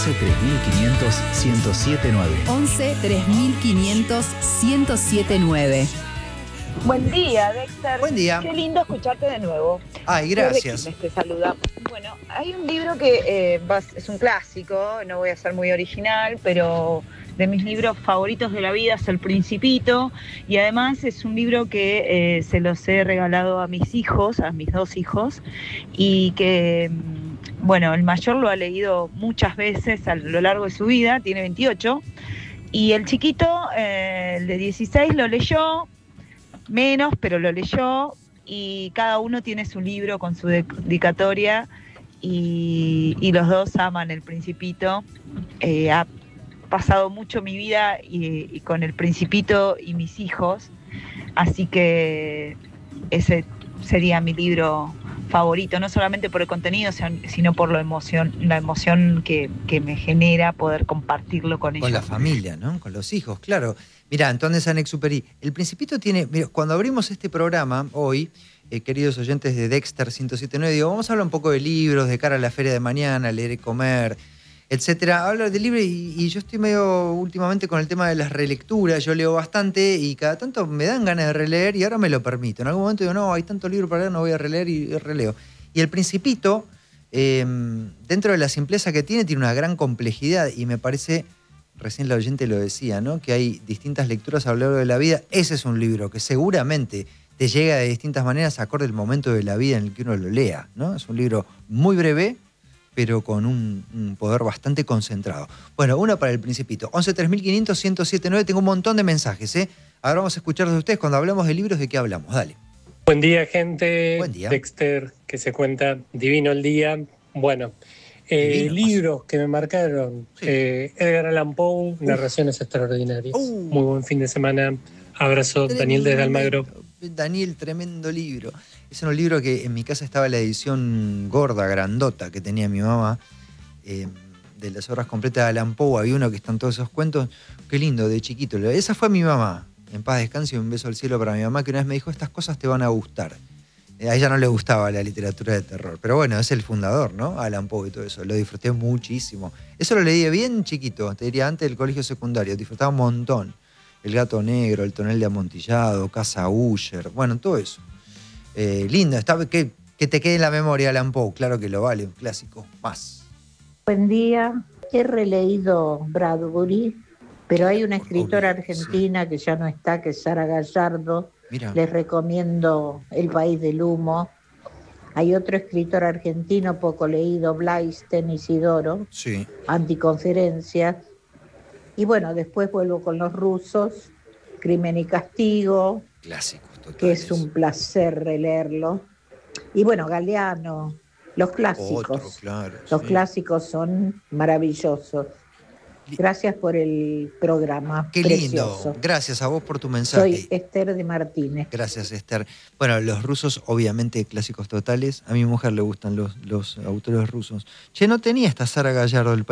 3500 1079. 11 3500 1079. Buen día, Dexter. Buen día. Qué lindo escucharte de nuevo. Ay, gracias. Te saluda. Bueno, hay un libro que es un clásico, no voy a ser muy original, pero de mis libros favoritos de la vida es El Principito, y además es un libro que se los he regalado a mis hijos, a mis dos hijos, y que, bueno, el mayor lo ha leído muchas veces a lo largo de su vida, tiene 28, y el chiquito, el de 16, lo leyó menos, pero lo leyó, y cada uno tiene su libro con su dedicatoria, y los dos aman El Principito. Ha pasado mucho mi vida y con El Principito y mis hijos, así que ese sería mi libro favorito, no solamente por el contenido, sino por la emoción que me genera poder compartirlo con ellos. Con la familia, ¿no? Con los hijos, claro. Mirá, Antoine de Saint-Exupéry, El Principito tiene... Mira, cuando abrimos este programa hoy, queridos oyentes de Dexter 1079, digo, vamos a hablar un poco de libros, de cara a la feria de mañana, leer y comer, etcétera. Hablo de libros y yo estoy medio últimamente con el tema de las relecturas. Yo leo bastante y cada tanto me dan ganas de releer y ahora me lo permito. En algún momento digo, no, hay tanto libro para leer, no voy a releer y releo. Y El Principito, dentro de la simpleza que tiene una gran complejidad y me parece... Recién la oyente lo decía, ¿no? Que hay distintas lecturas a lo largo de la vida. Ese es un libro que seguramente te llega de distintas maneras acorde al momento de la vida en el que uno lo lea, ¿no? Es un libro muy breve, pero con un poder bastante concentrado. Bueno, uno para El Principito. 11 3500 1079. Tengo un montón de mensajes, ¿eh? Ahora vamos a escuchar de ustedes. Cuando hablamos de libros, ¿de qué hablamos? Dale. Buen día, gente. Buen día. Dexter, que se cuenta divino el día. Bueno, libros que me marcaron. Sí. Edgar Allan Poe, Narraciones Extraordinarias. Muy buen fin de semana. Abrazo, Tremendo. Daniel desde Almagro. Daniel, tremendo libro. Es un libro que en mi casa estaba la edición gorda, grandota, que tenía mi mamá, de las obras completas de Allan Poe. Había uno que están todos esos cuentos. Qué lindo, de chiquito. Esa fue mi mamá. En paz descanse y un beso al cielo para mi mamá, que una vez me dijo, estas cosas te van a gustar. A ella no le gustaba la literatura de terror, pero bueno, es el fundador, ¿no? Allan Poe y todo eso. Lo disfruté muchísimo. Eso lo leí de bien chiquito, te diría antes del colegio secundario. Disfrutaba un montón. El gato negro, El tonel de Amontillado, Casa Usher, bueno, todo eso. Lindo, que te quede en la memoria Allan Poe, claro que lo vale, un clásico más. Buen día, he releído Bradbury, pero hay una escritora argentina que ya no está, que es Sara Gallardo. Mira. Les recomiendo El País del Humo. Hay otro escritor argentino poco leído, Blaisten Isidoro, Sí. Anticonferencias. Y bueno, después vuelvo con los rusos, Crimen y Castigo, Clásicos totales. que es un placer releerlo. Y bueno, Galeano, los clásicos. Otro, claro, Los sí. clásicos son maravillosos. Gracias por el programa. Qué precioso. lindo. Gracias a vos por tu mensaje. Soy Esther de Martínez. Gracias, Esther. Bueno, los rusos, obviamente, clásicos totales. A mi mujer le gustan los autores rusos. Che, no tenía esta Sara Gallardo, El